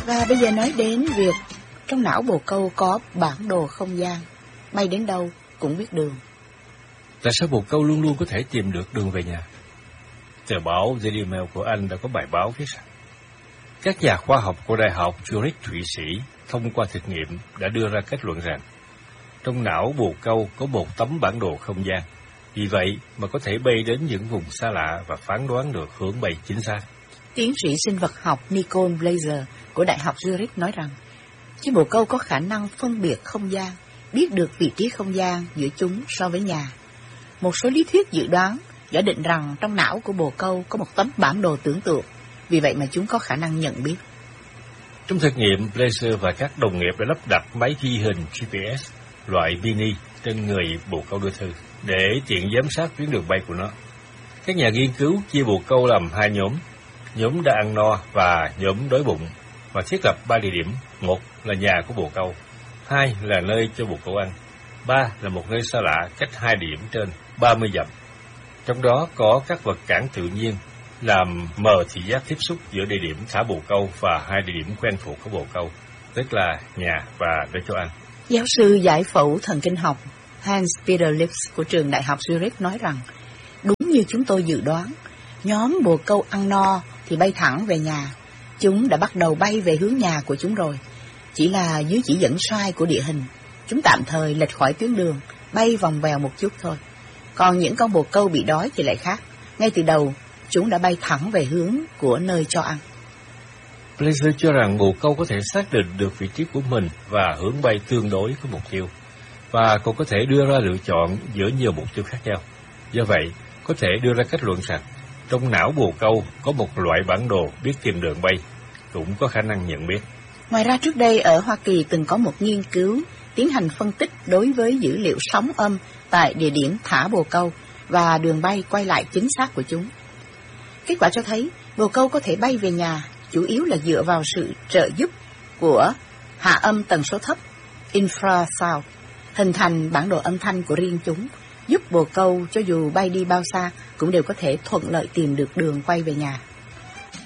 Và bây giờ nói đến việc trong não bồ câu có bản đồ không gian, bay đến đâu cũng biết đường. Tại sao bồ câu luôn luôn có thể tìm được đường về nhà? Tờ báo Daily Mail của Anh đã có bài báo viết rằng các nhà khoa học của Đại học Zurich Thụy Sĩ thông qua thực nghiệm đã đưa ra kết luận rằng trong não bồ câu có một tấm bản đồ không gian, vì vậy mà có thể bay đến những vùng xa lạ và phán đoán được hướng bay chính xác. Tiến sĩ sinh vật học Nicole Blazer của Đại học Zurich nói rằng chiếc bồ câu có khả năng phân biệt không gian, biết được vị trí không gian giữa chúng so với nhà. Một số lý thuyết dự đoán giả định rằng trong não của bồ câu có một tấm bản đồ tưởng tượng, vì vậy mà chúng có khả năng nhận biết. Trong thực nghiệm, Blazer và các đồng nghiệp đã lắp đặt máy ghi hình GPS loại mini trên người bồ câu đưa thư để tiện giám sát tuyến đường bay của nó. Các nhà nghiên cứu chia bồ câu làm hai nhóm đã ăn no và nhóm đói bụng, và thiết lập 3 địa điểm. Một là nhà của bồ câu, 2 là nơi cho bồ câu ăn, 3 là một nơi xa lạ cách 2 điểm trên 30 dặm. Trong đó có các vật cản tự nhiên làm mờ thị giác tiếp xúc giữa địa điểm thả bồ câu và 2 địa điểm quen thuộc của bồ câu, tức là nhà và nơi cho ăn. Giáo sư giải phẫu thần kinh học Hans-Peter Lipps của trường Đại học Zurich nói rằng đúng như chúng tôi dự đoán, nhóm bồ câu ăn no thì bay thẳng về nhà. Chúng đã bắt đầu bay về hướng nhà của chúng rồi. Chỉ là dưới chỉ dẫn sai của địa hình, chúng tạm thời lệch khỏi tuyến đường, bay vòng vèo một chút thôi. Còn những con bồ câu bị đói thì lại khác. Ngay từ đầu, chúng đã bay thẳng về hướng của nơi cho ăn. Blazer cho rằng bồ câu có thể xác định được vị trí của mình và hướng bay tương đối với mục tiêu, và còn có thể đưa ra lựa chọn giữa nhiều mục tiêu khác nhau. Do vậy, có thể đưa ra kết luận rằng trong não bồ câu có một loại bản đồ biết tìm đường bay, cũng có khả năng nhận biết. Ngoài ra, trước đây ở Hoa Kỳ từng có một nghiên cứu tiến hành phân tích đối với dữ liệu sóng âm tại địa điểm thả bồ câu và đường bay quay lại chính xác của chúng. Kết quả cho thấy bồ câu có thể bay về nhà chủ yếu là dựa vào sự trợ giúp của hạ âm tần số thấp infrasound, hình thành bản đồ âm thanh của riêng chúng, giúp bồ câu cho dù bay đi bao xa cũng đều có thể thuận lợi tìm được đường quay về nhà.